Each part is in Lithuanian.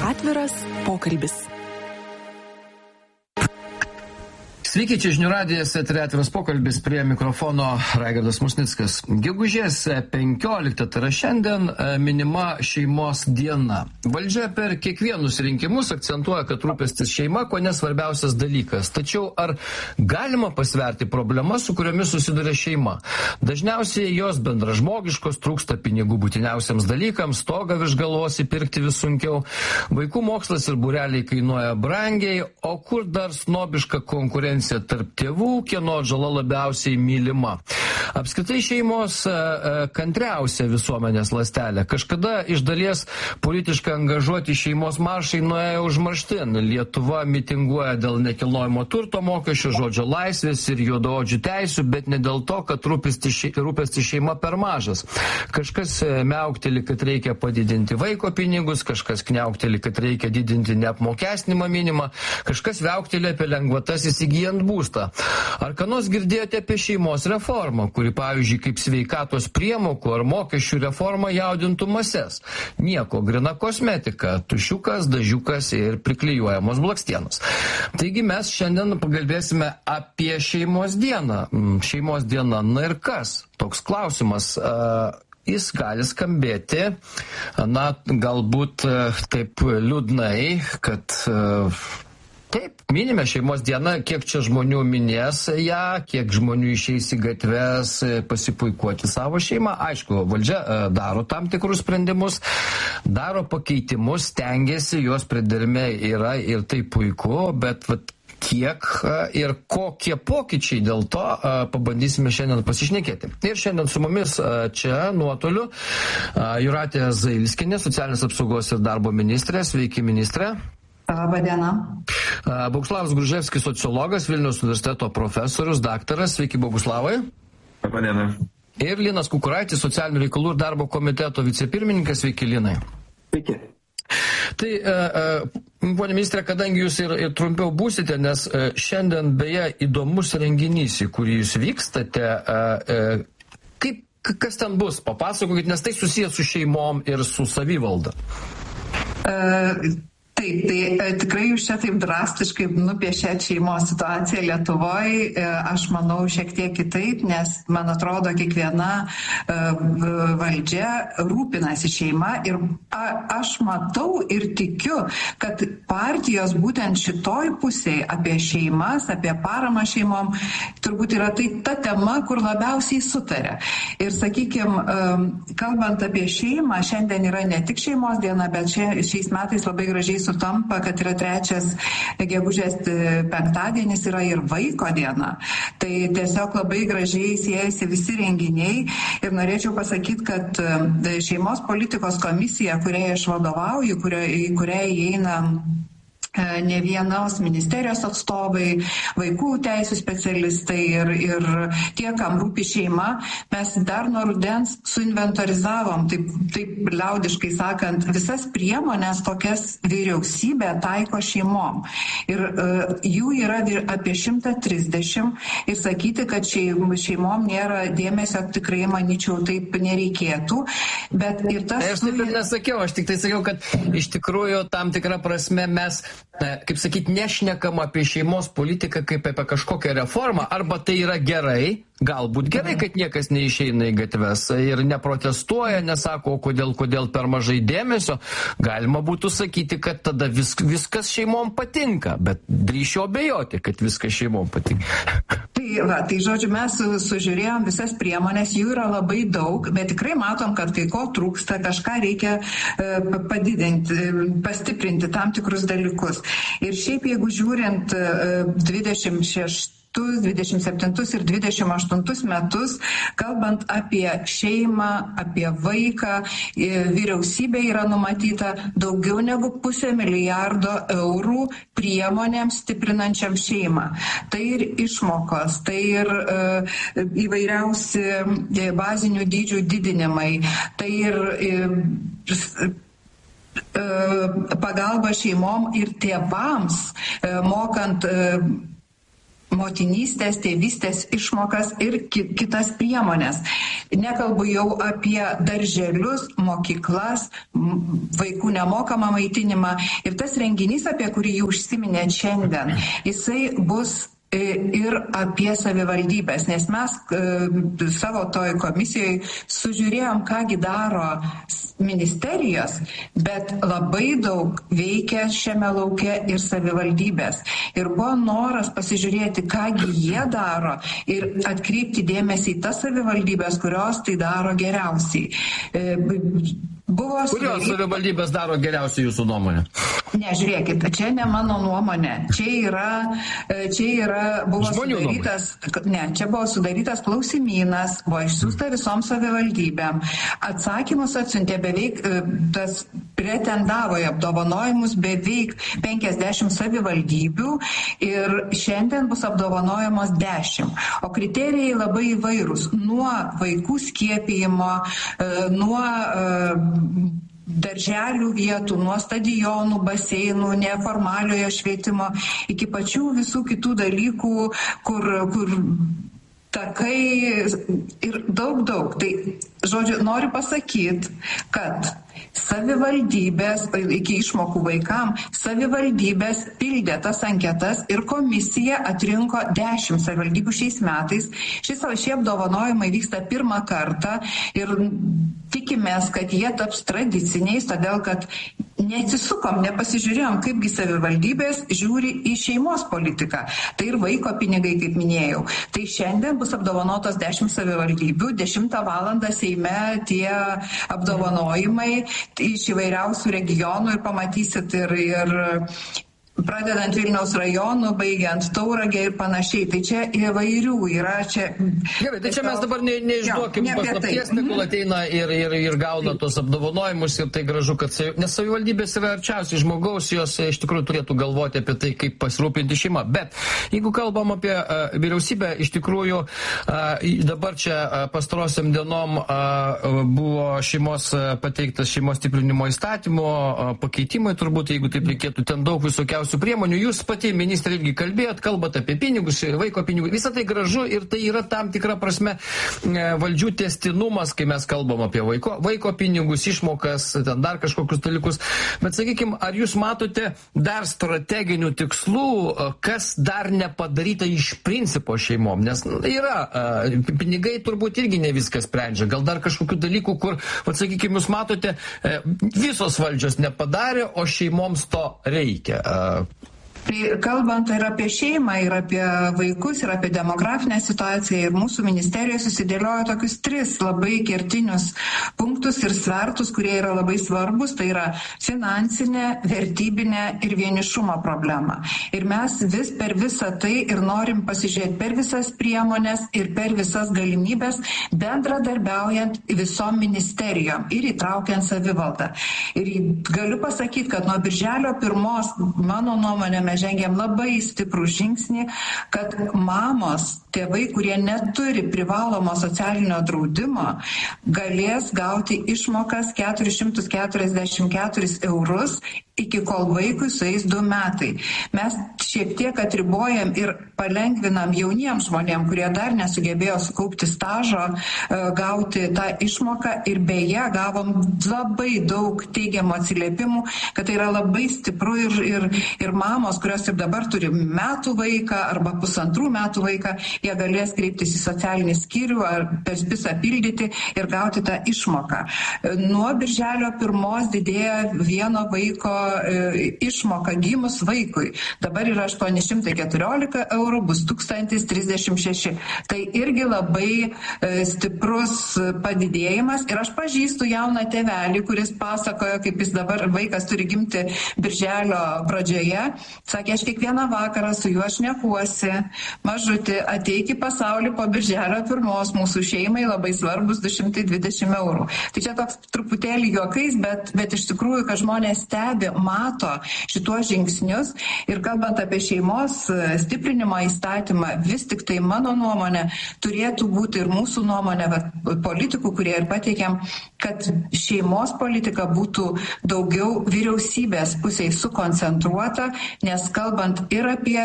Atviras pokalbis. Sveiki, čia Žinių radijas, Atviras pokalbis, prie mikrofono Raigardas Musnickas. Gegužės 15, tai yra šiandien, minima šeimos diena. Valdžia per kiekvienus rinkimus akcentuoja, kad rūpestis šeima kone svarbiausias dalykas. Tačiau ar galima pasverti problemas, su kuriomis susiduria šeima? Dažniausiai jos bendražmogiškos, trūksta pinigų būtiniausiams dalykams, stogą virš galvos įpirkti vis sunkiau, vaikų mokslas ir būreliai kainuoja brangiai, o kur dar snobiška konkurencija tarp tėvų, kieno atžala labiausiai mylima. Apskritai šeimos kantriausia visuomenės ląstelė. Kažkada iš dalies politiškai angažuoti šeimos maršai nuėjo užmarštin. Lietuva mitinguoja dėl nekilnojamo turto mokesčio, žodžio laisvės ir juodaodžių teisių, bet ne dėl to, kad rūpestis šeima per mažas. Kažkas miaukteli, kad reikia padidinti vaiko pinigus, kažkas kniaukteli, kad reikia didinti neapmokestinimą minimą, kažkas viaukteli apie lengvatas įsigijant būstą. Ar ką nors girdėjote apie šeimos reformą, kuri, pavyzdžiui, kaip sveikatos priemokų ar mokesčių reforma jaudintų mases? Nieko, grina kosmetika, tušiukas, dažiukas ir priklijuojamos blakstienos. Taigi mes šiandien pakalbėsime apie šeimos dieną. Šeimos diena, na ir kas? Toks klausimas. Jis gali skambėti, na, galbūt taip liūdnai, kad taip, minime šeimos dieną, kiek čia žmonių minės ją, kiek žmonių išeis į gatves pasipuikuoti savo šeimą. Aišku, valdžia daro tam tikrus sprendimus, daro pakeitimus, stengiasi, jos pridermė yra ir tai puiku, bet kiek ir kokie pokyčiai dėl to pabandysime šiandien pasišnekėti. Ir šiandien su mumis čia nuotoliu Jūratė Zailskienė, socialinės apsaugos ir darbo ministrė. Sveiki, ministrė. Labą dieną. Boguslavas Gruževskis, sociologas, Vilniaus universiteto profesorius, daktaras. Sveiki, Boguslavai. Labą dieną. Ir Linas Kukuraitis, socialinių reikalų ir darbo komiteto vicepirmininkas. Sveiki, Linai. Sveiki. Tai, ponia ministrė, kadangi jūs ir trumpiau būsite, nes šiandien beje įdomus renginys, į kurį jūs vykstate, kas ten bus, papasakokit, nes tai susijęs su šeimom ir su savivalda. Taip, tai tikrai jūs čia taip drastiškai nupiešėt šeimos situaciją Lietuvoje. Aš manau šiek tiek kitaip, nes man atrodo kiekviena valdžia rūpinasi šeima ir aš matau ir tikiu, kad partijos būtent šitoj pusėje apie šeimas, apie paramą šeimom turbūt yra tai ta tema, kur labiausiai sutarė. Ir sakykime, kalbant apie šeimą, šiandien yra ne tik šeimos diena, bet šiais metais labai gražiai sutampa, kad yra 3 gegužės penktadienis, yra ir vaiko diena. Tai tiesiog labai gražiai siejasi visi renginiai ir norėčiau pasakyti, kad šeimos politikos komisija, kuriai aš vadovauju, į kurią įeina ne vienos ministerijos atstovai, vaikų teisų specialistai ir tie, kam rūpi šeima, mes dar nuo rudens suinventorizavom, taip liaudiškai sakant, visas priemonės, kokias vyriausybė taiko šeimom. Ir jų yra apie 130 ir sakyti, kad šeimom nėra dėmesio, tikrai manyčiau, taip nereikėtų. Bet ir tas... Aš taip ir nesakiau, aš tik tai sakiau, kad iš tikrųjų tam tikrą prasme mes kaip sakyti, nešnekam apie šeimos politiką kaip apie kažkokią reformą, arba tai yra gerai, galbūt gerai, kad niekas neišeina į gatves ir neprotestuoja, nesako, kodėl per mažai dėmesio. Galima būtų sakyti, kad tada viskas šeimom patinka, bet drįšiu abejoti, kad viskas šeimom patinka. Tai žodžiu, mes sužiūrėjom visas priemonės, jų yra labai daug, bet tikrai matom, kad kai ko trūksta, kažką reikia padidinti, pastiprinti tam tikrus dalykus. Ir šiaip, jeigu žiūrint 26 27 ir 28 metus, kalbant apie šeimą, apie vaiką, vyriausybė yra numatyta daugiau negu 500 milijardo eurų priemonėms stiprinančiam šeimą. Tai ir išmokos, tai ir įvairiausi bazinių dydžių didinimai, tai ir pagalba šeimom ir tėvams, mokant motinystės, tėvystės išmokas ir kitas priemonės. Nekalbu jau apie darželius, mokyklas, vaikų nemokamą maitinimą. Ir tas renginys, apie kurį jau užsiminėt šiandien, jisai bus ir apie savivaldybės, nes mes savo toj komisijoje sužiūrėjom, kągi daro ministerijos, bet labai daug veikia šiame lauke ir savivaldybės. Ir buvo noras pasižiūrėti, kągi jie daro ir atkreipti dėmesį į tas savivaldybės, kurios tai daro geriausiai. Kurios savivaldybės daro geriausiai jūsų nuomonė? Ne, žiūrėkit, čia ne mano nuomonė. Čia buvo sudarytas klausimynas, buvo išsiųsta visom savivaldybėm. Atsakymus atsiuntė beveik, tas pretendavo į apdovanojimus beveik 50 savivaldybių ir šiandien bus apdovanojamos 10. O kriterijai labai įvairūs. Nuo vaikų skiepijimo, nuo darželių vietų, nuo stadionų, baseinų, neformaliojo švietimo, iki pačių visų kitų dalykų, kur takai ir daug. Tai, žodžiu, noriu pasakyti, kad savivaldybės, iki išmokų vaikam, savivaldybės pildė tas anketas ir komisija atrinko 10 savivaldybių šiais metais. Šie apdovanojimai vyksta pirmą kartą ir tikimės, kad jie taps tradiciniais, todėl kad neatsisukom, nepasižiūrėjom, kaipgi savivaldybės žiūri į šeimos politiką. Tai ir vaiko pinigai, kaip minėjau. Tai šiandien bus apdovanotos 10 savivaldybių, 10 valandą Seime tie apdovanojimai iš įvairiausių regionų ir pamatysit ir pradedant Vilniaus rajonu, baigiant Tauragę ir panašiai. Tai čia įvairių yra. Gerai, tai čia mes dabar neišduokim paslapties, tegul ateina ir gauna tos apdovanojimus ir tai gražu, kad nes savivaldybės yra arčiausiai žmogaus, jos iš tikrųjų turėtų galvoti apie tai, kaip pasirūpinti šeimą. Bet jeigu kalbam apie vyriausybę, iš tikrųjų dabar čia pastarosiam dienom buvo pateiktas šeimos stiprinimo įstatymo pakeitimai, turbūt, jeigu taip reikėtų, ten daug visokiausių priemonių. Jūs pati, ministrė, irgi kalbat apie pinigus, vaiko pinigus. Visą tai gražu ir tai yra tam tikra prasme valdžių tęstinumas, kai mes kalbam apie vaiko pinigus, išmokas, ten dar kažkokius dalykus. Bet sakykime, ar jūs matote dar strateginių tikslų, kas dar nepadaryta iš principo šeimom? Nes yra, pinigai turbūt irgi ne viskas sprendžia. Gal dar kažkokių dalykų, kur, sakykime, jūs matote, visos valdžios nepadarė, o šeimoms to reikia. Tai kalbant ir apie šeimą, ir apie vaikus, ir apie demografinę situaciją, ir mūsų ministerija susidėliojo tokius 3 labai kertinius punktus ir svertus, kurie yra labai svarbus. Tai yra finansinė, vertybinė ir vienišumo problema. Ir mes vis per visą tai ir norim pasižiūrėti per visas priemonės ir per visas galimybės, bendradarbiaujant visom ministerijom ir įtraukiant savivaldą. Ir galiu pasakyti, kad nuo birželio 1, mano nuomonė, mes žengėm labai stiprų žingsnį, kad mamos, tėvai, kurie neturi privalomo socialinio draudimo, galės gauti išmokas 444 eurus, iki kol vaikui sueis 2 metai. Mes šiek tiek atribojam ir palengvinam jauniems žmonėm, kurie dar nesugebėjo sukaupti stažo, gauti tą išmoką ir beje gavom labai daug teigiamų atsiliepimų, kad tai yra labai stipru ir mamos, kurios ir dabar turi metų vaiką arba 1,5 metų vaiką, jie galės kreiptis į socialinį skyrių ar per spisą pildyti ir gauti tą išmoką. Nuo birželio 1 didėja vieno vaiko išmoka gimus vaikui. Dabar yra 814 eurų, bus 1036. Tai irgi labai stiprus padidėjimas. Ir aš pažįstu jauną tėvelį, kuris pasakojo, kaip jis dabar vaikas turi gimti birželio pradžioje. Sakė, aš kiekvieną vakarą su juo šnekuosi. Mažutį, ateik į pasaulį po birželio 1, mūsų šeimai labai svarbus 220 eurų. Tai čia toks truputėlį juokais, bet iš tikrųjų, kad žmonės stebi, mato šituos žingsnius ir kalbant apie šeimos stiprinimo įstatymą, vis tik tai mano nuomonė turėtų būti ir mūsų nuomonė, politikų, kurie ir pateikėm, kad šeimos politika būtų daugiau vyriausybės pusėje sukoncentruota, nes kalbant ir apie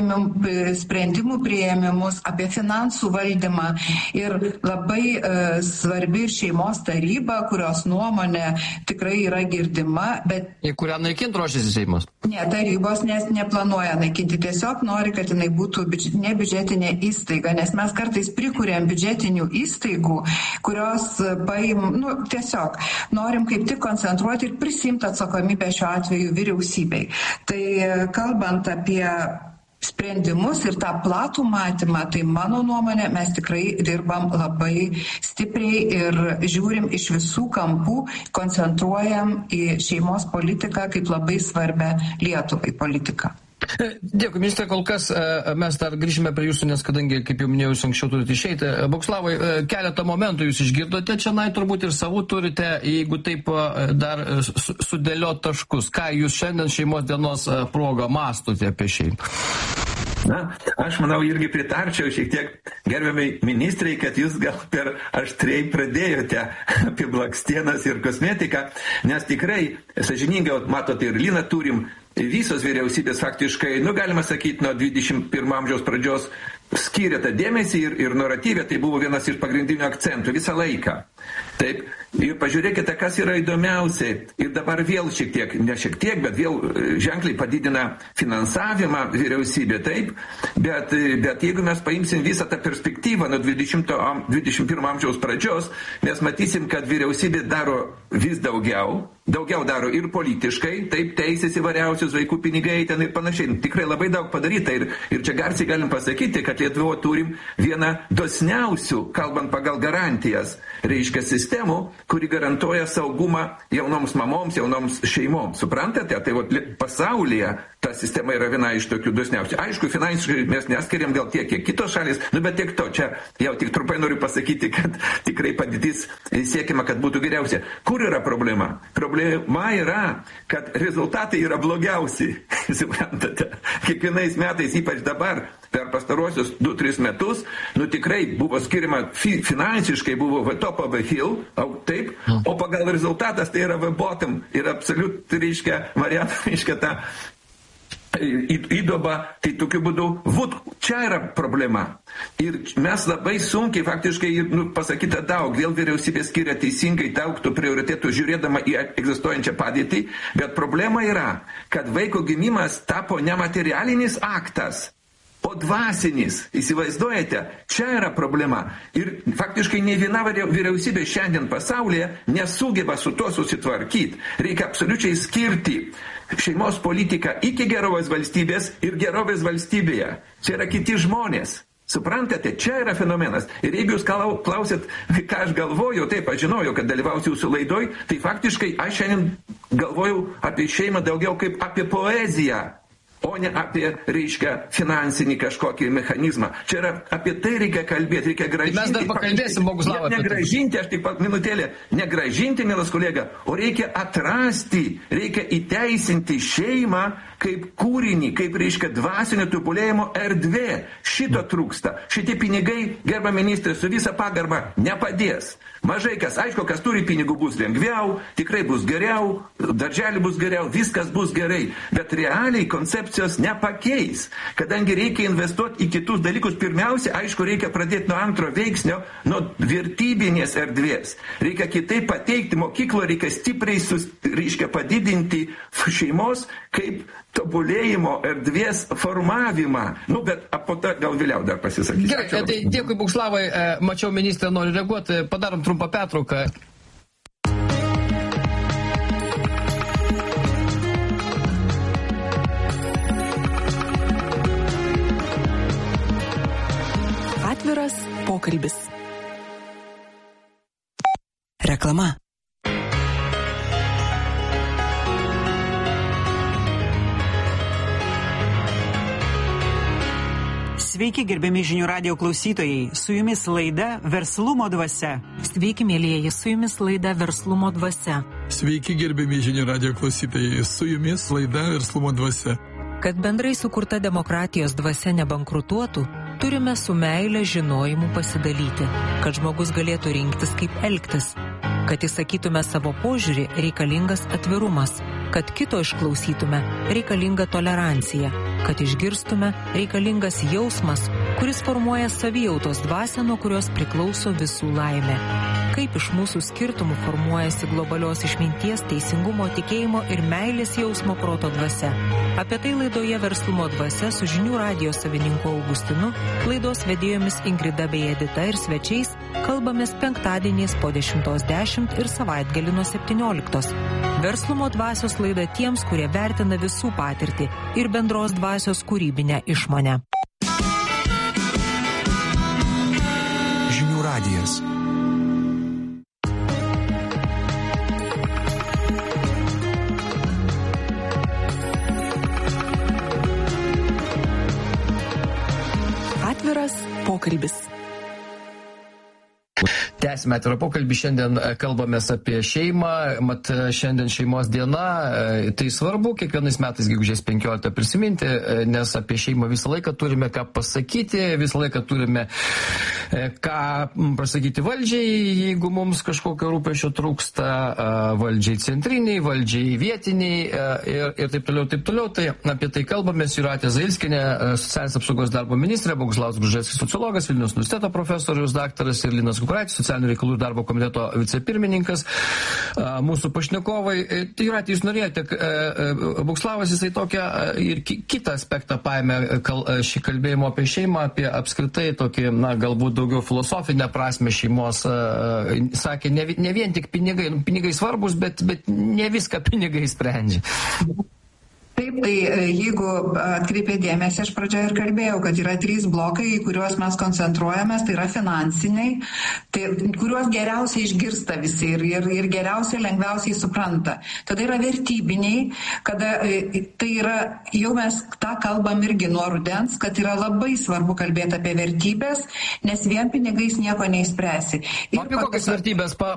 sprendimų priėmimus, apie finansų valdymą ir labai svarbi ir šeimos taryba, kurios nuomonė tikrai yra girdima, bet... Į kurią naikinti ruošiasi Seimas? Ne, tarybos neplanuoja naikinti, tiesiog nori, kad jinai būtų ne biudžetinė įstaiga, nes mes kartais prikūrėm biudžetinių įstaigų, kurios tiesiog norim kaip tik koncentruoti ir prisimti atsakomybę šiuo atveju vyriausybei. Tai kalbant apie sprendimus ir tą platų matymą, tai mano nuomonė, mes tikrai dirbam labai stipriai ir žiūrim iš visų kampų, koncentruojam į šeimos politiką kaip labai svarbę Lietuvai politiką. Dėkui, ministrė, kol kas mes dar grįžime prie jūsų, nes kadangi, kaip jau minėjau, jūs anksčiau turite išeiti. Boguslavai, keletą momentų jūs išgirdote čia, turbūt ir savų turite, jeigu taip dar sudėliot taškus. Ką jūs šiandien šeimos dienos progą mąstote apie šeimą? Na, aš manau, irgi pritarčiau šiek tiek gerbiamai ministrai, kad jūs gal per aštriai pradėjote apie blakstienas ir kosmetiką, nes tikrai, sąžiningai, matote, ir Liną turim, visos vyriausybės faktiškai, galima sakyti, nuo 21 amžiaus pradžios skyrė tą dėmesį ir naratyvė, tai buvo vienas iš pagrindinių akcentų visą laiką. Taip, ir pažiūrėkite, kas yra įdomiausiai. Ir dabar vėl bet vėl ženkliai padidina finansavimą vyriausybė, taip, bet jeigu mes paimsim visą tą perspektyvą nuo 21 amžiaus pradžios, mes matysim, kad vyriausybė daro vis daugiau daro ir politiškai, taip, teisės įvairiausius, vaikų pinigai ten ir panašiai. Tikrai labai daug padaryta ir čia garsiai galim pasakyti, kad Lietuvoje turim vieną dosniausių, kalbant pagal garantijas, reiškia sistemų, kuri garantuoja saugumą jaunoms mamoms, jaunoms šeimoms. Suprantate? Tai pasaulyje ta sistema yra viena iš tokių dosniausių. Aišku, finansiškai mes neskiriam gal tiek, kiek kitos šalis, bet tiek to. Čia jau tik trumpai noriu pasakyti, kad tikrai padėtis siekima, kad būtų geriausia. Kur yra problema? Problema yra, kad rezultatai yra blogiausi. Suprantate? Kiekvienais metais, ypač dabar, per pastaruosius 2-3 metus, tikrai buvo skiriama finansiškai, buvo top of the hill, taip, o pagal rezultatas tai yra bottom ir absoliut, reiškia, variantą, reiškia tą įdoba, tai tokiu būdu, čia yra problema. Ir mes labai sunkiai, faktiškai, pasakyta daug, vėl vyriausybė skiria teisingai daug tų prioritetų žiūrėdama į egzistuojančią padėtį, bet problema yra, kad vaiko gimimas tapo nematerialinis aktas, o dvasinis, įsivaizduojate, čia yra problema. Ir faktiškai nei viena vyriausybė šiandien pasaulyje nesugeba su tuo susitvarkyti. Reikia absoliučiai skirti šeimos politiką iki gerovės valstybės ir gerovės valstybėje. Čia yra kiti žmonės. Suprantate, čia yra fenomenas. Ir jeigu jūs klausėt, ką aš galvoju, taip, aš žinojau, kad dalyvausiu jūsų laidoj, tai faktiškai aš šiandien galvojau apie šeimą daugiau kaip apie poeziją, o ne apie, reiškia, finansinį kažkokį mechanizmą. Čia yra, apie tai reikia kalbėti, reikia gražinti. Mes dar pakalbėsim, Boguslavai. Negražinti, aš tik minutėlę, negražinti, mielas kolega, o reikia atrasti, reikia įteisinti šeimą kaip kūrinį, kaip, reiškia, dvasinio tobulėjimo erdvė. Šito trūksta. Šitie pinigai, gerba ministrė, su visa pagarba nepadės. Mažai kas, aišku, kas turi pinigų bus lengviau, tikrai bus geriau, darželį bus geriau, viskas bus gerai. Bet realiai koncepcijos nepakeis, kadangi reikia investuoti į kitus dalykus. Pirmiausia, aišku, reikia pradėti nuo antro veiksnio, nuo vertybinės erdvės. Reikia kitaip pateikti, mokyklo reikia stipriai, reiškia, padidinti šeimos kaip tobulėjimo erdvės formavimą. Bet po to gal vėliau dar pasisakysiu. Gerai, tai dėkui, Boguslavai. Mačiau, ministrė nori reaguoti. Padarom trumpą pertrauką. Atviras pokalbis. Reklama. Sveiki, gerbiami žinių radijo klausytojai, su jumis laida Verslumo dvasia. Sveiki, mėlyjeji, su jumis laida Verslumo dvasia. Sveiki, gerbiami žinių radijo klausytojai, su jumis laida Verslumo dvasia. Kad bendrai sukurta demokratijos dvasia nebankrutuotų, turime su meile žinojimu pasidalyti, kad žmogus galėtų rinktis kaip elgtis. Kad įsakytume savo požiūrį, reikalingas atvirumas. Kad kito išklausytume, reikalinga tolerancija. Kad išgirstume, reikalingas jausmas, kuris formuoja savijautos dvasią, nuo kurios priklauso visų laimė. Kaip iš mūsų skirtumų formuojasi globalios išminties, teisingumo, tikėjimo ir meilės jausmo proto dvasia. Apie tai laidoje Verslumo dvasia su žinių radijo savininku Augustinu, laidos vedėjomis Ingrida bei Edita ir svečiais kalbamės penktadieniais po 10:10 ir savaitgalį nuo 17:00. Verslumo dvasios laida tiems, kurie vertina visų patirtį ir bendros dvasios kūrybinę išmonę. Žinių radijas. Atviras pokalbis. Tęsime atvirą pokalbį, šiandien kalbamės apie šeimą, mat šiandien šeimos diena, tai svarbu kiekvienais metais gegužės 15 prisiminti, nes apie šeimą visą laiką turime ką pasakyti, visą laiką turime ką pasakyti valdžiai, jeigu mums kažkokio rūpesčio trūksta, valdžiai centriniai, valdžiai vietiniai ir taip toliau, tai apie tai kalbamės. Jūratė Zailskienė, socialinės apsaugos darbo ministrė, Boguslavas Gruževskis, sociologas, Vilniaus universiteto profesorius, daktaras ir Linas Kukuraitis, socialinių reikalų ir darbo komiteto vicepirmininkas. Mūsų pašnekovai. Jūratė, jūs norėjote, Boguslavas jisai tokią ir kitą aspektą paėmė šį kalbėjimo apie šeimą, apie apskritai tokį, galbūt daugiau filosofinę prasme šeimos. Sakė, ne vien tik pinigai svarbus, bet ne viską pinigai sprendžia. Taip, tai jeigu atkreipė dėmesį, aš pradžioje ir kalbėjau, kad yra 3 blokai, į kuriuos mes koncentruojamės, tai yra finansiniai, kuriuos geriausiai išgirsta visi ir geriausiai, lengviausiai supranta. Tada yra vertybiniai, kada tai yra, jau mes tą kalbam irgi nuo rudens, kad yra labai svarbu kalbėti apie vertybės, nes vien pinigais nieko neįspręsi. Apie kokias vertybės